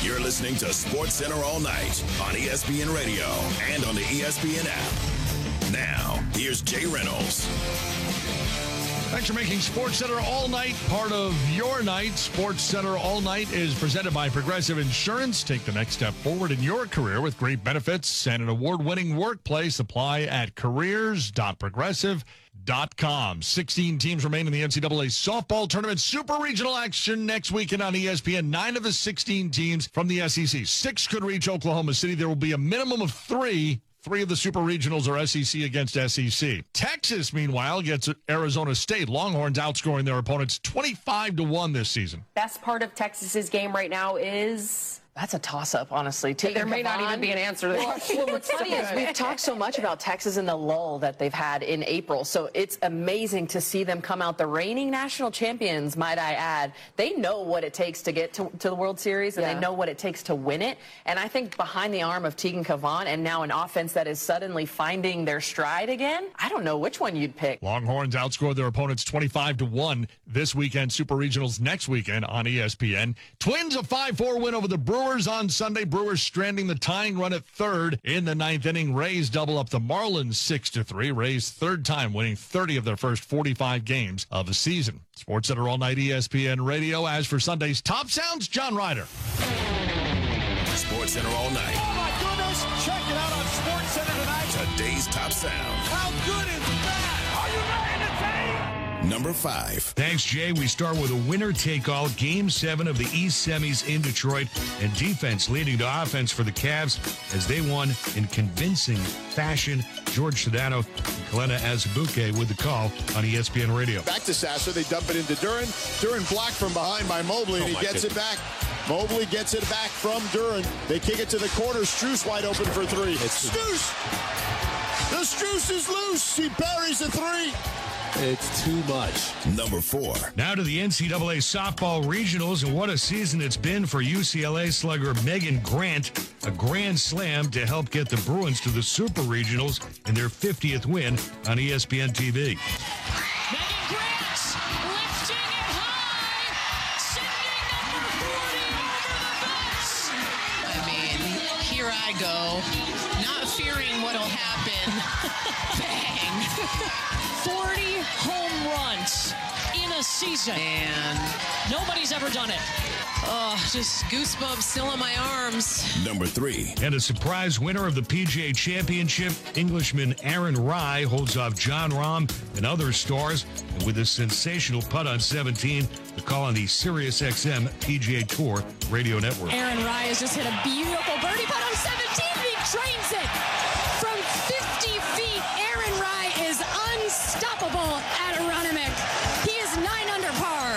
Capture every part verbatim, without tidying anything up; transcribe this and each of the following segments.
You're listening to Sports Center all night on E S P N Radio and on the E S P N app. Now, here's Jay Reynolds. Thanks for making Sports Center all night part of your night. Sports Center all night is presented by Progressive Insurance. Take the next step forward in your career with great benefits and an award-winning workplace. Apply at careers dot progressive dot com. sixteen teams remain in the N C double A softball tournament. Super regional action next weekend on E S P N. Nine of the sixteen teams from the S E C. Six could reach Oklahoma City. There will be a minimum of three. Three of the super regionals are S E C against S E C. Texas, meanwhile, gets Arizona State. Longhorns outscoring their opponents twenty-five to one this season. Best part of Texas's game right now is... That's a toss-up, honestly. Tegan there may Cavan. not even be an answer to that. Well, what's funny is we've talked so much about Texas and the lull that they've had in April, so it's amazing to see them come out the reigning national champions, might I add. They know what it takes to get to, to the World Series, and yeah. they know what it takes to win it. And I think behind the arm of Tegan Cavan and now an offense that is suddenly finding their stride again, I don't know which one you'd pick. Longhorns outscored their opponents twenty-five to one this weekend. Super regionals next weekend on E S P N. Twins a five four win over the Brewers. Brewers on Sunday. Brewers stranding the tying run at third in the ninth inning. Rays double up the Marlins six to three. Rays third time winning thirty of their first forty-five games of the season. Sports Center all night E S P N Radio. As for Sunday's top sounds, John Ryder. Sports Center all night. Oh my goodness! Check it out on Sports Center tonight. Today's top sound. How good is that? Are you ready to take? Number five. Thanks, Jay. We start with a winner-take-all Game seven of the East Semis in Detroit, and defense leading to offense for the Cavs as they won in convincing fashion. George Sedano and Kalena Azubuike with the call on E S P N Radio. Back to Sasser. They dump it into Duren. Duren blocked from behind by Mobley, and oh he gets goodness. it back. Mobley gets it back from Duren. They kick it to the corner. Strus wide open for three. It's Strus! The Strus is loose. He buries a three. It's too much. Number four. Now to the N C double A softball regionals, and what a season it's been for U C L A slugger Megan Grant. A grand slam to help get the Bruins to the Super Regionals in their fiftieth win on E S P N T V. Megan Grant lifting it high, sending number forty over the fence. I mean, here I go, not fearing what'll happen. Bang. forty home runs in a season. And nobody's ever done it. Oh, just goosebumps still on my arms. Number three. And a surprise winner of the P G A Championship, Englishman Aaron Rai holds off Jon Rahm and other stars. And with a sensational putt on seventeen, the call on the SiriusXM P G A Tour Radio Network. Aaron Rai has just hit a beautiful birdie putt on seventeen, and he trains it from fifty feet. Aaron Rai is unstoppable at Aronimink. He is nine under par.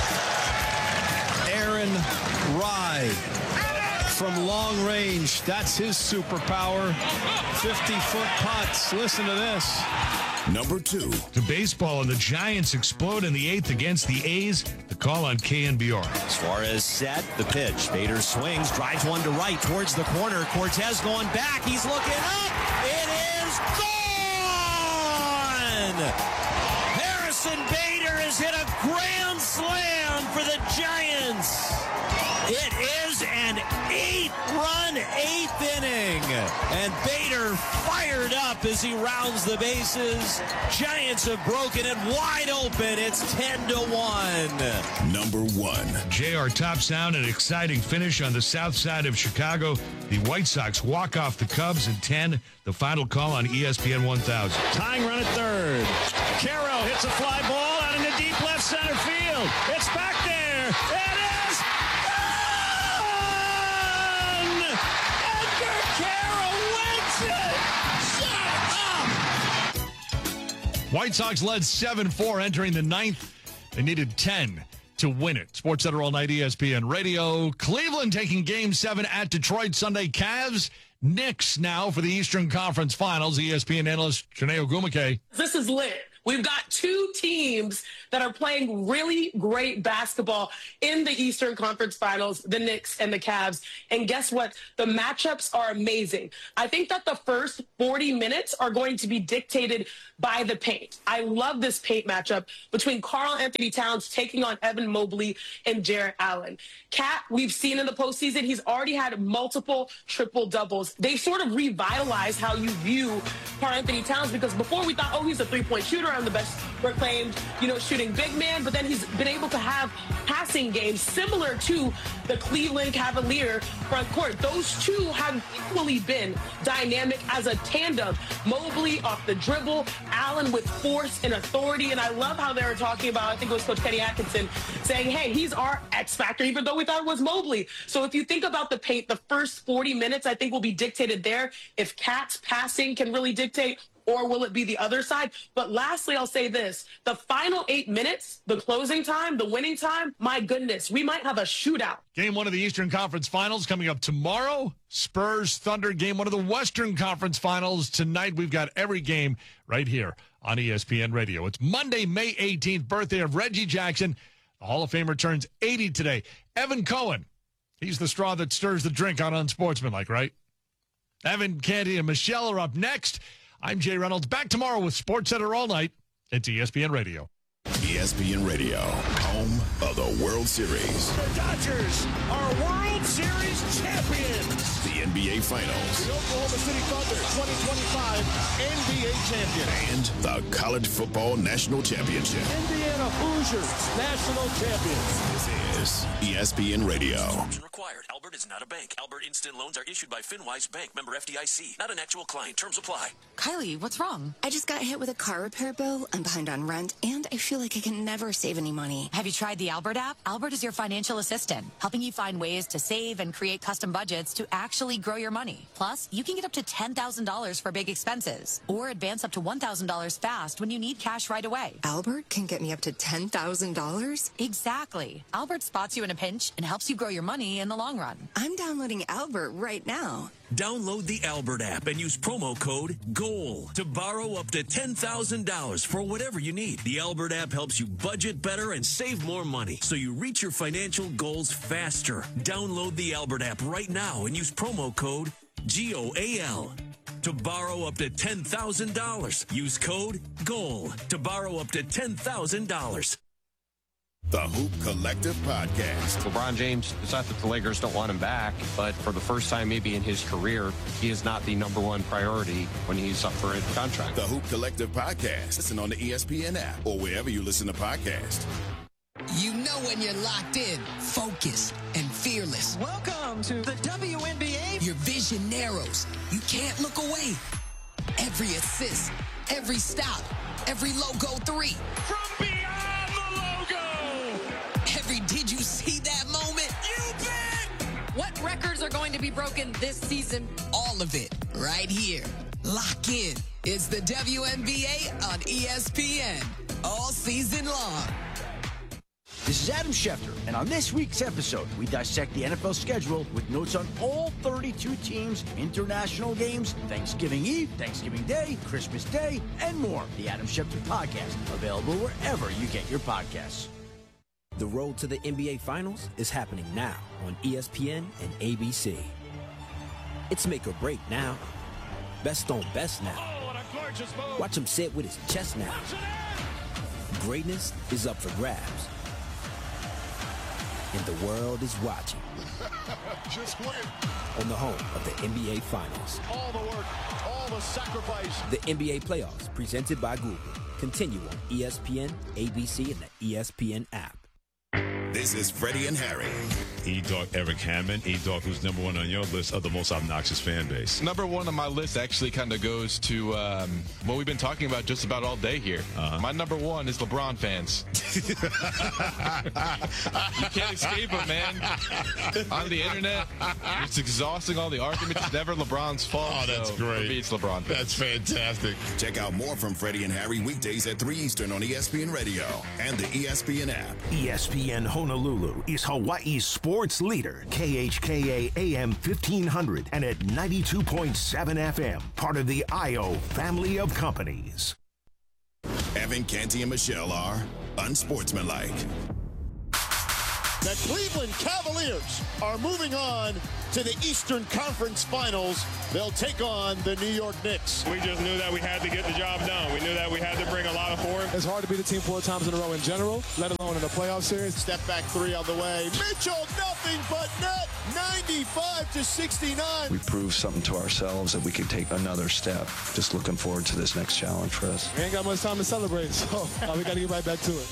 Aaron Rai from long range. That's his superpower. fifty-foot putts. Listen to this. Number two. To baseball, and the Giants explode in the eighth against the A's. The call on K N B R. Suarez set the pitch. Bader swings, drives one to right towards the corner. Cortez going back. He's looking up. It is gone. Harrison Bader has hit a grand slam for the Giants. It is an eight-run eighth inning. And Bader fired up as he rounds the bases. Giants have broken it wide open. It's ten to one. Number one. J R top sound, an exciting finish on the south side of Chicago. The White Sox walk off the Cubs in ten. The final call on E S P N one thousand. Tying run at third. Caro hits a fly ball out into deep left center field. It's back there. It is gone! Edgar Caro wins it! Shut up! White Sox led seven four entering the ninth. They needed ten to win it. Sports Center all night E S P N Radio. Cleveland taking game seven at Detroit Sunday. Cavs, Knicks now for the Eastern Conference Finals. E S P N analyst Chiney Ogwumike. This is lit. We've got two teams that are playing really great basketball in the Eastern Conference Finals, the Knicks and the Cavs. And guess what? The matchups are amazing. I think that the first forty minutes are going to be dictated by the paint. I love this paint matchup between Karl Anthony Towns taking on Evan Mobley and Jarrett Allen. Cat, we've seen in the postseason, he's already had multiple triple-doubles. They sort of revitalized how you view Karl Anthony Towns, because before we thought, oh, he's a three-point shooter and the best proclaimed, you know, shooting big man, but then he's been able to have passing games similar to the Cleveland Cavalier front court. Those two have equally been dynamic as a tandem. Mobley off the dribble, Allen with force and authority, and I love how they were talking about, I think it was Coach Kenny Atkinson, saying, hey, he's our X factor, even though we thought it was Mobley. So if you think about the paint, the first forty minutes, I think will be dictated there. If Cat's passing can really dictate, or will it be the other side? But lastly, I'll say this. The final eight minutes, the closing time, the winning time, my goodness, we might have a shootout. Game one of the Eastern Conference Finals coming up tomorrow. Spurs Thunder, game one of the Western Conference Finals. Tonight, we've got every game right here on E S P N Radio. It's Monday, May eighteenth, birthday of Reggie Jackson. The Hall of Famer turns eighty today. Evan Cohen, he's the straw that stirs the drink on Unsportsmanlike, right? Evan, Candy, and Michelle are up next. I'm Jay Reynolds. Back tomorrow with SportsCenter All Night. It's E S P N Radio. E S P N Radio, home of the World Series. The Dodgers are World Series champions. The N B A Finals. The Oklahoma City Thunder twenty twenty-five N B A champion. And the College Football National Championship. Indiana Hoosiers national champions. This is E S P N Radio. Required. Albert is not a bank. Albert Instant Loans are issued by FinWise Bank, member F D I C. Not an actual client. Terms apply. Kylie, what's wrong? I just got hit with a car repair bill. I'm behind on rent, and I feel like I can never save any money. Have you tried the Albert app? Albert is your financial assistant, helping you find ways to save and create custom budgets to actually grow your money. Plus, you can get up to ten thousand dollars for big expenses, or advance up to one thousand dollars fast when you need cash right away. Albert can get me up to ten thousand dollars? Exactly. Albert spots you in a pinch and helps you grow your money in the long run. I'm downloading Albert right now. Download the Albert app and use promo code GOAL to borrow up to ten thousand dollars for whatever you need. The Albert app helps you budget better and save more money, so you reach your financial goals faster. Download the Albert app right now and use promo code G O A L to borrow up to ten thousand dollars. Use code GOAL to borrow up to ten thousand dollars. The Hoop Collective Podcast. LeBron James, it's not that the Lakers don't want him back, but for the first time maybe in his career, he is not the number one priority when he's up for a contract. The Hoop Collective Podcast. Listen on the E S P N app or wherever you listen to podcasts. You know when you're locked in, focused, and fearless. Welcome to the W N B A. Your vision narrows. You can't look away. Every assist, every stop, every logo three. From beyond the logo. Every did you see that moment? You bet. What records are going to be broken this season? All of it right here. Lock in. It's the W N B A on E S P N. All season long. This is Adam Schefter, and on this week's episode, we dissect the N F L schedule with notes on all thirty-two teams, international games, Thanksgiving Eve, Thanksgiving Day, Christmas Day, and more. The Adam Schefter Podcast, available wherever you get your podcasts. The road to the N B A Finals is happening now on E S P N and A B C. It's make or break now. Best on best now. Oh, watch him sit with his chest now. Greatness is up for grabs. And the world is watching. Just win. On the home of the N B A Finals. All the work, all the sacrifice. The N B A Playoffs, presented by Google. Continue on E S P N, A B C, and the E S P N app. This is Freddie and Harry. E-Dog Eric Hammond. E-Dog, who's number one on your list of the most obnoxious fan base. Number one on my list actually kind of goes to um, what we've been talking about just about all day here. Uh-huh. My number one is LeBron fans. You can't escape them, man. On the internet, it's exhausting, all the arguments. It's never LeBron's fault. Oh, that's so great. For me, it's LeBron fans. That's fantastic. Check out more from Freddie and Harry weekdays at three Eastern on E S P N Radio and the E S P N app. E S P N Honolulu is Hawaii's sports leader. K H K A A M fifteen hundred and at ninety-two point seven F M. Part of the I O family of companies. Evan, Canty, and Michelle are unsportsmanlike. The Cleveland Cavaliers are moving on to the Eastern Conference Finals. They'll take on the New York Knicks. We just knew that we had to get the job done. We knew that we had to bring a lot of forward. It's hard to beat a team four times in a row in general, let alone in a playoff series. Step back three on the way. Mitchell, nothing but net. ninety-five to sixty-nine. We proved something to ourselves that we could take another step. Just looking forward to this next challenge for us. We ain't got much time to celebrate, so uh, we got to get right back to it.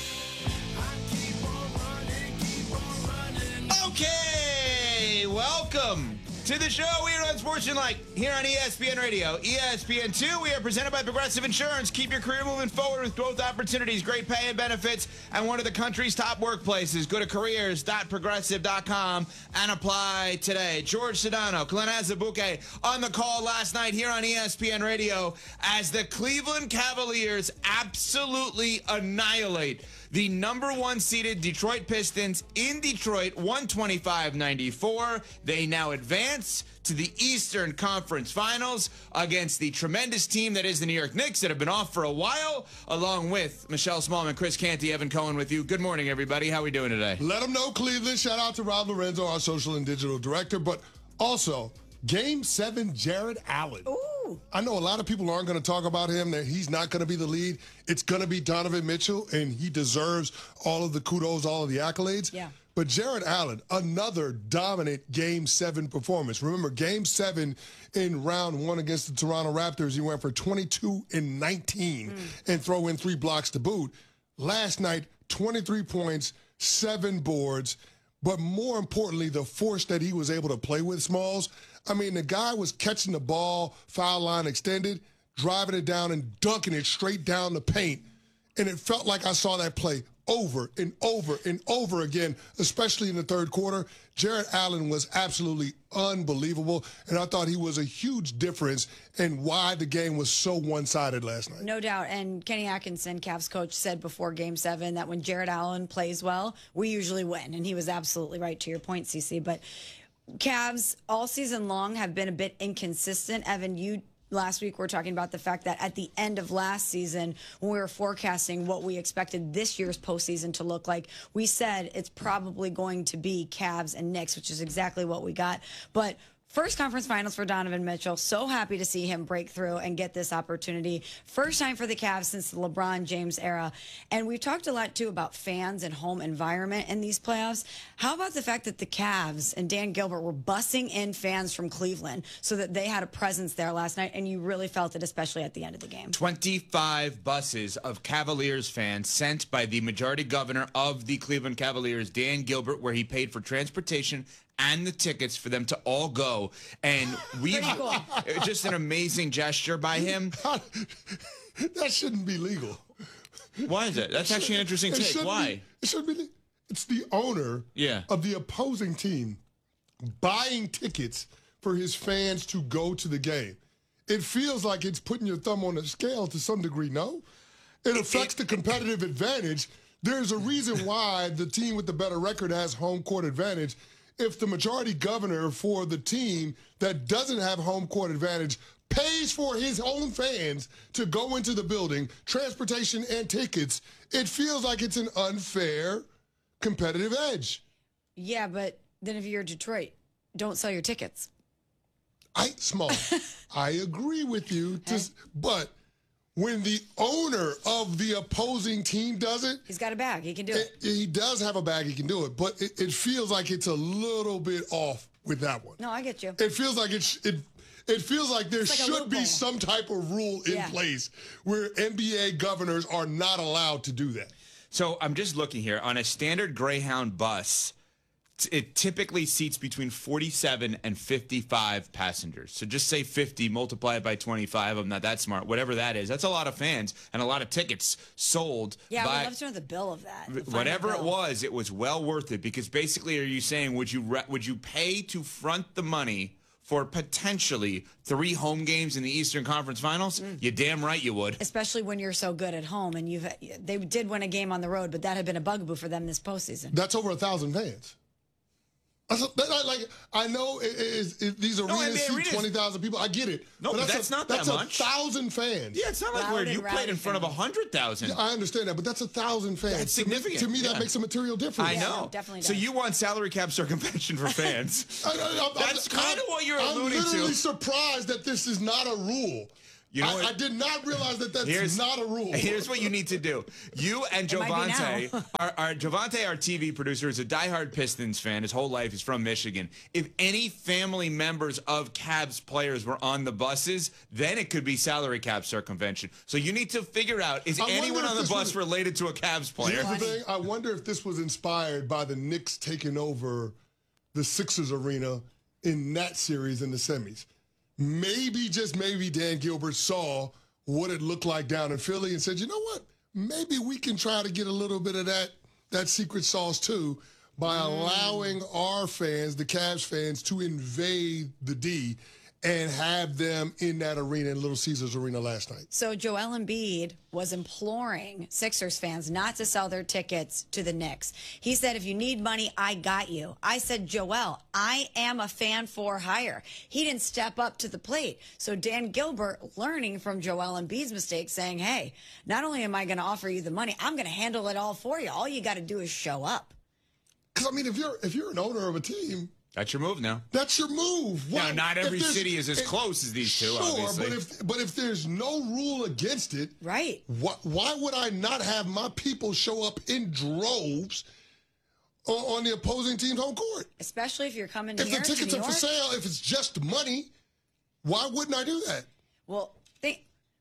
Okay, welcome to the show. We are Unsportsmanlike here on E S P N Radio. E S P N two, we are presented by Progressive Insurance. Keep your career moving forward with growth opportunities, great pay and benefits, and one of the country's top workplaces. Go to careers dot progressive dot com and apply today. George Sedano, Glenn Azubuike on the call last night here on E S P N Radio as the Cleveland Cavaliers absolutely annihilate the number one seeded Detroit Pistons in Detroit, one twenty-five ninety-four. They now advance to the Eastern Conference Finals against the tremendous team that is the New York Knicks that have been off for a while, along with Michelle Smallman, Chris Canty, Evan Cohen with you. Good morning, everybody. How are we doing today? Let them know, Cleveland. Shout out to Rob Lorenzo, our social and digital director. But also, Game seven, Jared Allen. Ooh. I know a lot of people aren't going to talk about him, that he's not going to be the lead. It's going to be Donovan Mitchell, and he deserves all of the kudos, all of the accolades. Yeah. But Jared Allen, another dominant Game seven performance. Remember, Game seven in round one against the Toronto Raptors, he went for twenty-two and nineteen mm. and throw in three blocks to boot. Last night, twenty-three points, seven boards. But more importantly, the force that he was able to play with, Smalls. I mean, the guy was catching the ball, foul line extended, driving it down and dunking it straight down the paint. And it felt like I saw that play over and over and over again, especially in the third quarter. Jared Allen was absolutely unbelievable, and I thought he was a huge difference in why the game was so one-sided last night. No doubt, and Kenny Atkinson, Cavs coach, said before Game seven that when Jared Allen plays well, we usually win, and he was absolutely right to your point, Cece. But Cavs all season long have been a bit inconsistent. Evan, you last week we were talking about the fact that at the end of last season, when we were forecasting what we expected this year's postseason to look like, we said it's probably going to be Cavs and Knicks, which is exactly what we got. But first conference finals for Donovan Mitchell. So happy to see him break through and get this opportunity. First time for the Cavs since the LeBron James era. And we've talked a lot, too, about fans and home environment in these playoffs. How about the fact that the Cavs and Dan Gilbert were bussing in fans from Cleveland so that they had a presence there last night, and you really felt it, especially at the end of the game? twenty-five buses of Cavaliers fans sent by the majority governor of the Cleveland Cavaliers, Dan Gilbert, where he paid for transportation and the tickets for them to all go. And we cool. It was just an amazing gesture by him. That shouldn't be legal. Why is it? That's actually an interesting take. Why? Be, it shouldn't be. It's the owner yeah. of the opposing team buying tickets for his fans to go to the game. It feels like it's putting your thumb on the scale to some degree, no? It affects it, the competitive it, advantage. There's a reason why the team with the better record has home court advantage. If the majority governor for the team that doesn't have home court advantage pays for his own fans to go into the building, transportation and tickets, it feels like it's an unfair competitive edge. Yeah, but then if you're Detroit, don't sell your tickets. I, Small, I agree with you, to, but when the owner of the opposing team does it, he's got a bag. He can do it. it. He does have a bag. He can do it. But it, it feels like it's a little bit off with that one. No, I get you. It feels like it. It, it feels like there like should be some type of rule in yeah. place where N B A governors are not allowed to do that. So I'm just looking here on a standard Greyhound bus. It typically seats between forty-seven and fifty-five passengers. So just say fifty, multiply it by twenty-five. I'm not that smart. Whatever that is, that's a lot of fans and a lot of tickets sold. Yeah, by, we'd love to know the bill of that. Whatever it was, it was well worth it because basically, are you saying would you would you pay to front the money for potentially three home games in the Eastern Conference Finals? Mm. You damn right you would. Especially when you're so good at home, and you've they did win a game on the road, but that had been a bugaboo for them this postseason. That's over a thousand fans. I, like I know it, it, it, these arenas no, I mean, see arenas, twenty thousand people. I get it. No, but, but that's, that's a, not that's that much. That's a thousand fans. Yeah, it's not like where you played in front of a hundred thousand. Yeah, I understand that, but that's a thousand fans. That's significant. To me, to me yeah. that makes a material difference. I know. Yeah, definitely does. So you want salary cap circumvention for fans? I, I, I, that's I'm, kind of what you're I'm alluding to. I'm literally surprised that this is not a rule. You know I, I did not realize that that's here's, not a rule. Here's what you need to do. You and Jovante, our, our Jovante, our T V producer, is a diehard Pistons fan. His whole life, he's from Michigan. If any family members of Cavs players were on the buses, then it could be salary cap circumvention. So you need to figure out, is I anyone on the bus was, related to a Cavs player? Here's the thing. I wonder if this was inspired by the Knicks taking over the Sixers arena in that series in the semis. Maybe, just maybe, Dan Gilbert saw what it looked like down in Philly and said, you know what? Maybe we can try to get a little bit of that, that secret sauce, too, by mm. allowing our fans, the Cavs fans, to invade the D and have them in that arena, in Little Caesars Arena last night. So Joel Embiid was imploring Sixers fans not to sell their tickets to the Knicks. He said, if you need money, I got you. I said, Joel, I am a fan for hire. He didn't step up to the plate. So Dan Gilbert, learning from Joel Embiid's mistake, saying, hey, not only am I going to offer you the money, I'm going to handle it all for you. All you got to do is show up. Because, I mean, if you're if you're an owner of a team, that's your move now. That's your move. Why, now, not every city is as it, close as these two, sure, obviously. but if but if there's no rule against it, right? Why, why would I not have my people show up in droves on, on the opposing team's home court? Especially if you're coming if here the tickets to New are York? for sale, if it's just money, why wouldn't I do that? Well, they,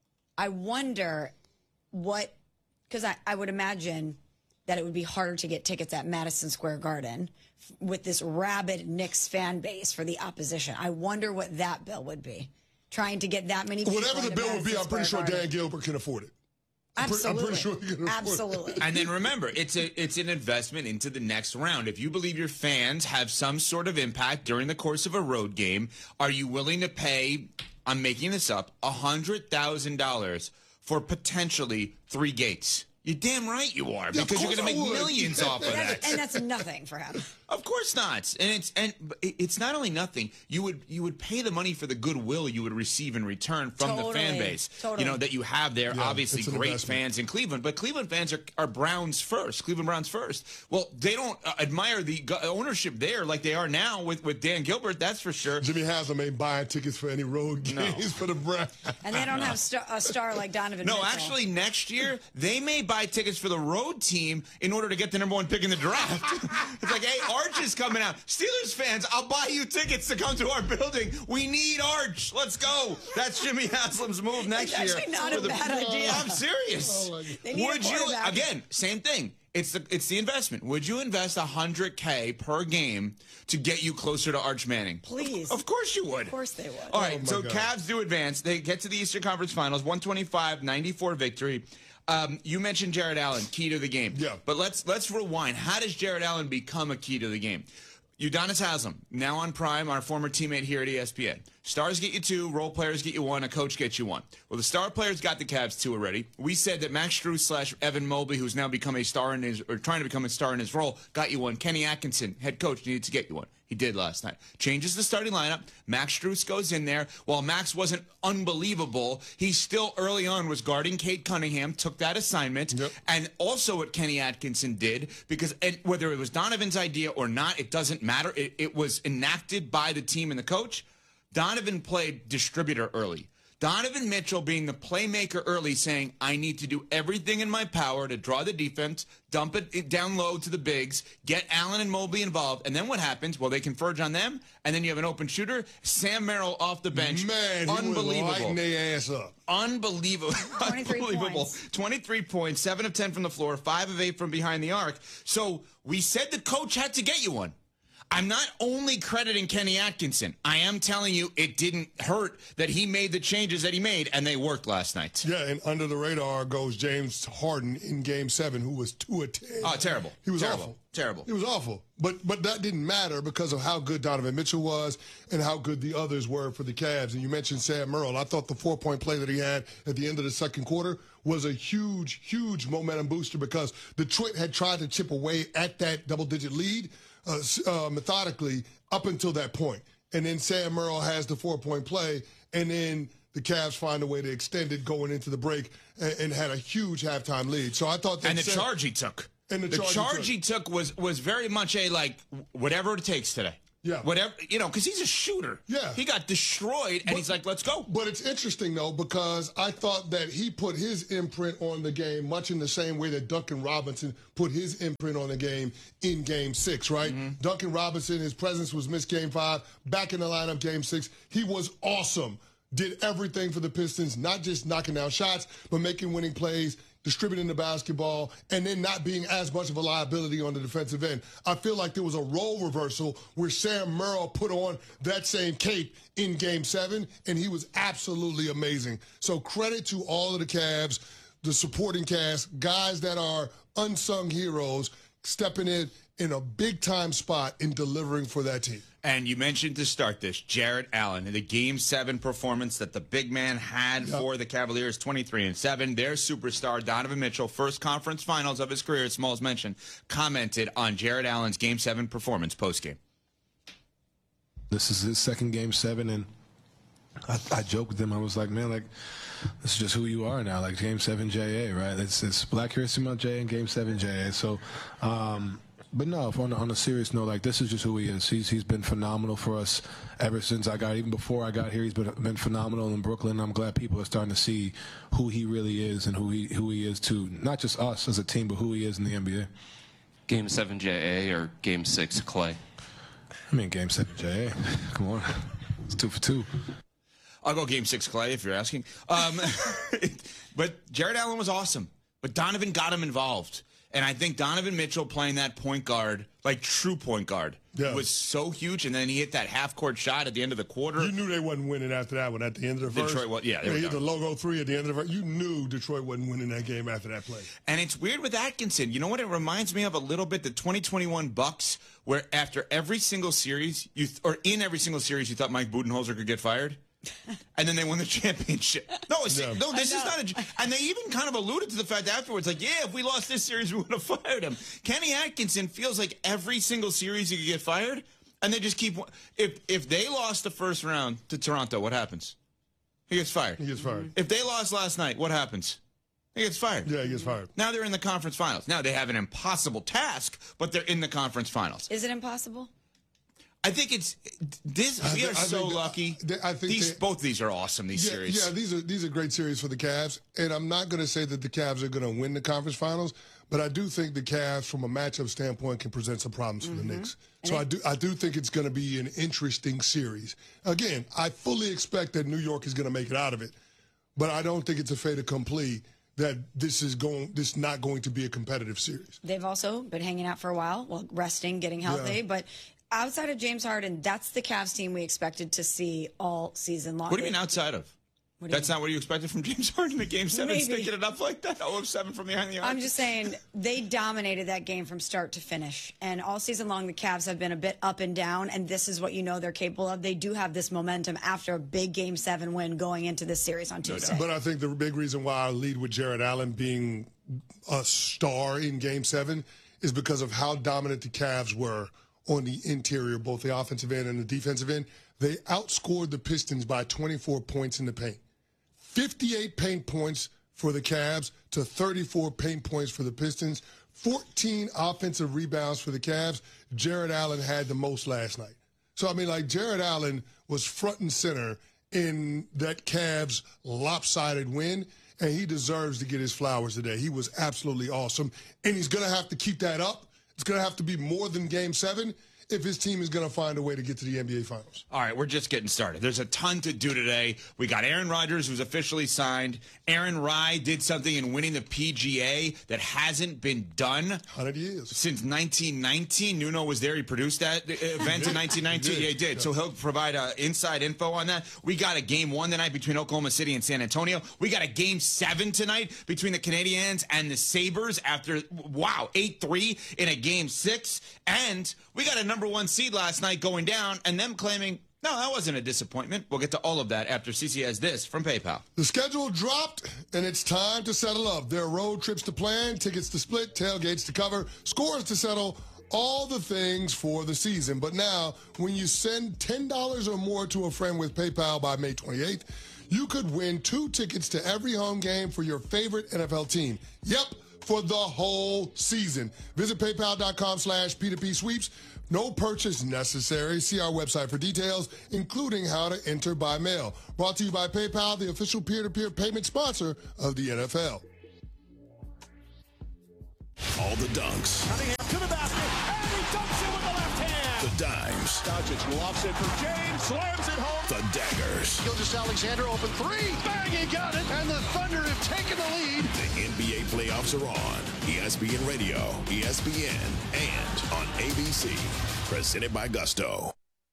I wonder what, because I, I would imagine that it would be harder to get tickets at Madison Square Garden with this rabid Knicks fan base for the opposition. I wonder what that bill would be. Trying to get that many people. Whatever the bill Madison would be, I'm Square pretty sure Garden. Dan Gilbert can afford it. I'm Absolutely. I'm pretty sure he can afford Absolutely. it. And then remember, it's a it's an investment into the next round. If you believe your fans have some sort of impact during the course of a road game, are you willing to pay, I'm making this up, one hundred thousand dollars for potentially three gates? You're damn right you are, Yeah, because you're going to make would. millions off of that. And that's nothing for him. Of course not. And it's and it's not only nothing. You would you would pay the money for the goodwill you would receive in return from Totally. the fan base. Totally. You know, that you have there. Yeah, Obviously, it's an great investment. fans in Cleveland, but Cleveland fans are, are Browns first. Cleveland Browns first. Well, they don't uh, admire the go- ownership there like they are now with, with Dan Gilbert. That's for sure. Jimmy Haslam ain't buying tickets for any road games No. for the Browns. And they don't have star, a star like Donovan No, Mitchell. actually, next year, they may buy tickets for the road team in order to get the number one pick in the draft. It's like, hey, Arch is coming out. Steelers fans, I'll buy you tickets to come to our building. We need Arch. Let's go. That's Jimmy Haslam's move next It's year. actually not For a the- bad idea. I'm serious. Oh, my God. They need a Would you, quarterback. again, same thing. It's the it's the investment. Would you invest one hundred K per game to get you closer to Arch Manning? Please. Of course you would. Of course they would. All right, Oh, my so God. Cavs do advance. They get to the Eastern Conference Finals, one twenty-five ninety-four victory. Um, you mentioned Jared Allen, key to the game. Yeah. But let's let's rewind. How does Jared Allen become a key to the game? Udonis Haslam, now on Prime, our former teammate here at E S P N. Stars get you two, role players get you one, a coach gets you one. Well, the star players got the Cavs two already. We said that Max Strus slash Evan Mobley, who's now become a star in his, or trying to become a star in his role, got you one. Kenny Atkinson, head coach, needed to get you one. He did last night. Changes the starting lineup. Max Strus goes in there. While Max wasn't unbelievable, he still early on was guarding Kate Cunningham, took that assignment. Yep. And also what Kenny Atkinson did, because and whether it was Donovan's idea or not, it doesn't matter. It, it was enacted by the team and the coach. Donovan played distributor early. Donovan Mitchell being the playmaker early, saying, I need to do everything in my power to draw the defense, dump it down low to the bigs, get Allen and Mobley involved. And then what happens? Well, they converge on them, and then you have an open shooter. Sam Merrill off the bench. Man, he unbelievable. Unbelievable. Was lighting their ass up. Unbelievable. twenty-three Unbelievable. points. twenty-three points, seven of ten from the floor, five of eight from behind the arc. So we said the coach had to get you one. I'm not only crediting Kenny Atkinson. I am telling you it didn't hurt that he made the changes that he made, and they worked last night. Yeah, and under the radar goes James Harden in Game Seven, who was two of ten. Oh, terrible. He was terrible. awful. Terrible. It was awful. But but that didn't matter because of how good Donovan Mitchell was and how good the others were for the Cavs. And you mentioned Sam Merrill. I thought the four-point play that he had at the end of the second quarter was a huge, huge momentum booster because Detroit had tried to chip away at that double-digit lead uh, uh, methodically up until that point. And then Sam Merrill has the four-point play, and then the Cavs find a way to extend it going into the break and, and had a huge halftime lead. So I thought that and the Sam, charge he took. And the, the charge, charge he he took. took was was very much a like whatever it takes today. Yeah. Whatever, you know, because he's a shooter. Yeah. He got destroyed, and but, he's like, let's go. But it's interesting, though, because I thought that he put his imprint on the game much in the same way that Duncan Robinson put his imprint on the game in Game six, right? Mm-hmm. Duncan Robinson, his presence was missed Game five, back in the lineup Game six. He was awesome. Did everything for the Pistons, not just knocking down shots, but making winning plays, distributing the basketball, and then not being as much of a liability on the defensive end. I feel like there was a role reversal where Sam Merrill put on that same cape in Game seven, and he was absolutely amazing. So credit to all of the Cavs, the supporting cast, guys that are unsung heroes, stepping in in a big-time spot in delivering for that team. And you mentioned to start this, Jarrett Allen, the Game seven performance that the big man had yep. for the Cavaliers, twenty-three and seven. Their superstar, Donovan Mitchell, first conference finals of his career, as Smalls mentioned, commented on Jarrett Allen's Game seven performance postgame. This is his second Game seven, and I, I joked with him. I was like, man, like, this is just who you are now, like Game seven J A, right? It's, it's Black History Month J A and Game seven J A. So, um, but no, on, on a serious note, like, this is just who he is. He's he's been phenomenal for us ever since I got, even before I got here. He's been been phenomenal in Brooklyn. I'm glad people are starting to see who he really is and who he who he is to not just us as a team, but who he is in the N B A. Game seven J A or Game six Clay? I mean, Game seven J A. Come on, it's two for two. I'll go Game six Clay if you're asking. Um, but Jarrett Allen was awesome. But Donovan got him involved. And I think Donovan Mitchell playing that point guard, like true point guard, yeah. was so huge. And then he hit that half-court shot at the end of the quarter. You knew they wasn't winning after that one at the end of the first. Detroit, yeah. They, they hit the logo three at the end of the first. You knew Detroit wasn't winning that game after that play. And it's weird with Atkinson. You know what it reminds me of a little bit? The twenty twenty-one Bucks, where after every single series, you th- or in every single series, you thought Mike Budenholzer could get fired. And then they won the championship. No, it's, yeah. no, this is not a. And they even kind of alluded to the fact afterwards, like, yeah, if we lost this series, we would have fired him. Kenny Atkinson feels like every single series he could get fired, and they just keep. If if they lost the first round to Toronto, what happens? He gets fired. He gets fired. If they lost last night, what happens? He gets fired. Yeah, he gets fired. Now they're in the conference finals. Now they have an impossible task, but they're in the conference finals. Is it impossible? I think it's this. We are so lucky. I think these they, both these are awesome. These yeah, series. Yeah, these are these are great series for the Cavs. And I'm not going to say that the Cavs are going to win the conference finals, but I do think the Cavs, from a matchup standpoint, can present some problems mm-hmm. for the Knicks. And so I do I do think it's going to be an interesting series. Again, I fully expect that New York is going to make it out of it, but I don't think it's a fait accompli that this is going this is not going to be a competitive series. They've also been hanging out for a while, well, resting, getting healthy, yeah. but. Outside of James Harden, that's the Cavs team we expected to see all season long. What do you mean outside of? That's mean? not what you expected from James Harden in Game seven, Maybe. sticking it up like that? oh of seven from behind the arc? I'm just saying they dominated that game from start to finish. And all season long, the Cavs have been a bit up and down, and this is what you know they're capable of. They do have this momentum after a big Game seven win going into this series on Tuesday. But I think the big reason why I lead with Jarrett Allen being a star in Game seven is because of how dominant the Cavs were on the interior, both the offensive end and the defensive end. They outscored the Pistons by twenty-four points in the paint. fifty-eight paint points for the Cavs to thirty-four paint points for the Pistons. fourteen offensive rebounds for the Cavs. Jarrett Allen had the most last night. So, I mean, like, Jarrett Allen was front and center in that Cavs lopsided win, and he deserves to get his flowers today. He was absolutely awesome, and he's going to have to keep that up. It's going to have to be more than Game seven if his team is going to find a way to get to the N B A Finals. All right, we're just getting started. There's a ton to do today. We got Aaron Rodgers, who's officially signed. Aaron Rye did something in winning the P G A that hasn't been done one hundred years. Since nineteen nineteen. Nuno was there. He produced that event in nineteen nineteen. He yeah, he did. Yeah. So he'll provide uh, inside info on that. We got a game one tonight between Oklahoma City and San Antonio. We got a game seven tonight between the Canadiens and the Sabres after, wow, eight three in a game six. And we got a number one seed last night going down and them claiming, no, that wasn't a disappointment. We'll get to all of that after C C has this from PayPal. The schedule dropped, and it's time to settle up. There are road trips to plan, tickets to split, tailgates to cover, scores to settle, all the things for the season. But now, when you send ten dollars or more to a friend with PayPal by May twenty-eighth, you could win two tickets to every home game for your favorite N F L team. Yep, for the whole season. Visit paypal.com slash P2P sweeps. No purchase necessary. See our website for details, including how to enter by mail. Brought to you by PayPal, the official peer-to-peer payment sponsor of the N F L. All the dunks. Cunningham to the basket, and he dunks it with the left hand. The dimes. Doncic lofts it for James, slams it home. The daggers. Gilgeous-Alexander open three. Bang, he got it. And the Thunder have taken the lead. The N B A playoffs are on. E S P N Radio, E S P N, and on A B C. Presented by Gusto.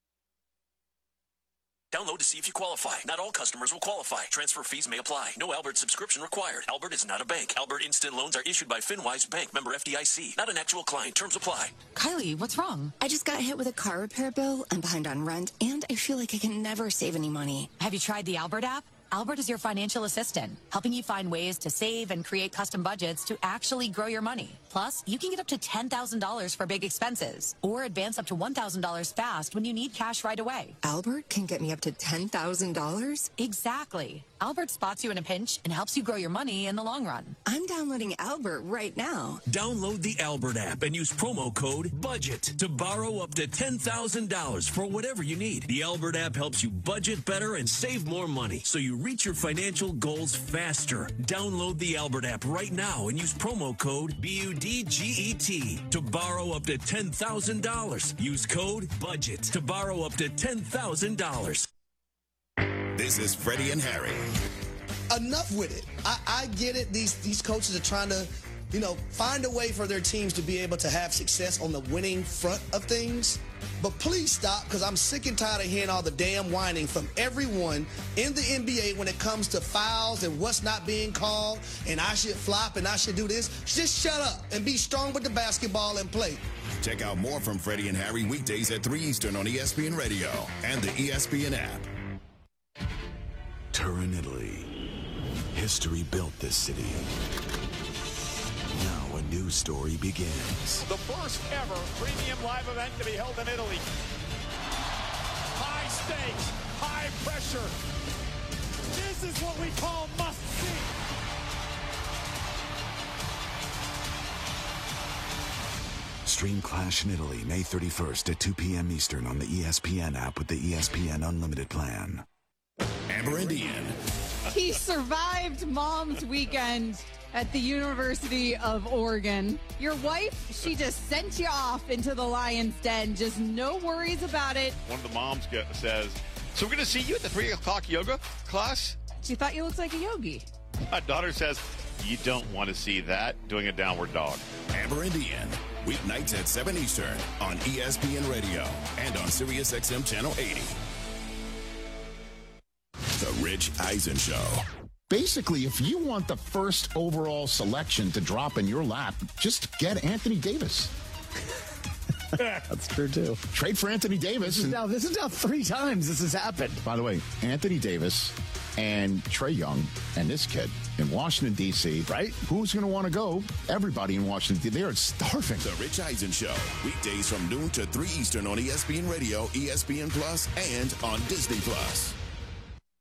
Download to see if you qualify. Not all customers will qualify. Transfer fees may apply. No Albert subscription required. Albert is not a bank. Albert Instant Loans are issued by FinWise Bank, member F D I C. Not an actual client. Terms apply. Kylie, what's wrong? I just got hit with a car repair bill. I'm behind on rent, and I feel like I can never save any money. Have you tried the Albert app? Albert is your financial assistant, helping you find ways to save and create custom budgets to actually grow your money. Plus, you can get up to ten thousand dollars for big expenses or advance up to one thousand dollars fast when you need cash right away. Albert can get me up to ten thousand dollars? Exactly. Albert spots you in a pinch and helps you grow your money in the long run. I'm downloading Albert right now. Download the Albert app and use promo code BUDGET to borrow up to ten thousand dollars for whatever you need. The Albert app helps you budget better and save more money so you reach your financial goals faster. Download the Albert app right now and use promo code B U D G E T to borrow up to ten thousand dollars. Use code BUDGET to borrow up to ten thousand dollars. This is Freddie and Harry. Enough with it. I, I get it. These these coaches are trying to, you know, find a way for their teams to be able to have success on the winning front of things. But please stop, because I'm sick and tired of hearing all the damn whining from everyone in the N B A when it comes to fouls and what's not being called, and I should flop and I should do this. Just shut up and be strong with the basketball and play. Check out more from Freddie and Harry weekdays at three Eastern on E S P N Radio and the E S P N app. Turin, Italy. History built this city. Now a new story begins. The first ever premium live event to be held in Italy. High stakes, high pressure. This is what we call must see. Stream Clash in Italy May thirty-first at two p.m. Eastern on the E S P N app with the E S P N Unlimited plan. Amber and Ian. He survived Mom's Weekend at the University of Oregon. Your wife, she just sent you off into the lion's den. Just no worries about it. One of the moms get, says, so we're going to see you at the three o'clock yoga class? She thought you looked like a yogi. My daughter says, you don't want to see that, doing a downward dog. Amber and Ian. Weeknights at seven Eastern on E S P N Radio and on Sirius X M Channel eighty. The Rich Eisen Show. Basically, if you want the first overall selection to drop in your lap, just get Anthony Davis. That's true, too. Trade for Anthony Davis. This is, and, now, this is now three times this has happened. By the way, Anthony Davis and Trae Young and this kid in Washington, D C, right? Who's going to want to go? Everybody in Washington, D C. They are starving. The Rich Eisen Show. Weekdays from noon to three Eastern on E S P N Radio, E S P N Plus, and on Disney Plus.